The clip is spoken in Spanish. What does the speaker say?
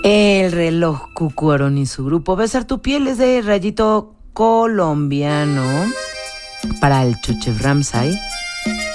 El reloj Cucuarón y su grupo Besar tu piel es de Rayito Colombiano para el Chuchev Ramsay.